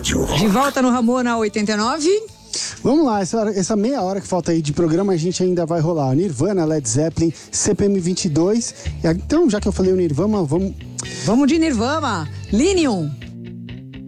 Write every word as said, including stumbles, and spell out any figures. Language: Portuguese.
rádio. De volta no Ramona oitenta e nove. Vamos lá, essa, hora, essa meia hora que falta aí de programa a gente ainda vai rolar Nirvana, Led Zeppelin, C P M vinte e dois. Então, já que eu falei o Nirvana, vamos... Vamos de Nirvana. Linium.